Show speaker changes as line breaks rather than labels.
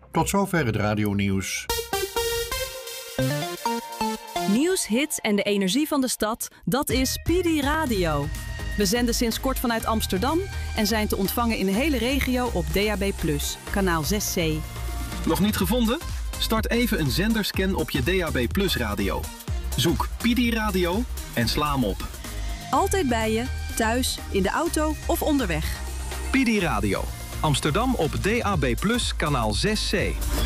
Tot zover het radionieuws.
Nieuws, hits en de energie van de stad, dat is PD Radio. We zenden sinds kort vanuit Amsterdam en zijn te ontvangen in de hele regio op DAB+, kanaal 6C.
Nog niet gevonden? Start even een zenderscan op je DAB+ radio. Zoek PD Radio en sla hem op.
Altijd bij je, thuis, in de auto of onderweg.
PD Radio. Amsterdam op DAB+, kanaal 6C.